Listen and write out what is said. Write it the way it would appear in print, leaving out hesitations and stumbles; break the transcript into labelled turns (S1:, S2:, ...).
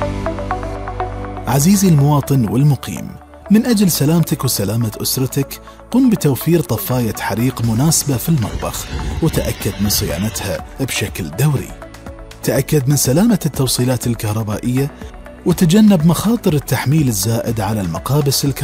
S1: عزيزي المواطن والمقيم، من أجل سلامتك وسلامة أسرتك قم بتوفير طفاية حريق مناسبة في المطبخ، وتأكد من صيانتها بشكل دوري. تأكد من سلامة التوصيلات الكهربائية، وتجنب مخاطر التحميل الزائد على المقابس الكهربائية.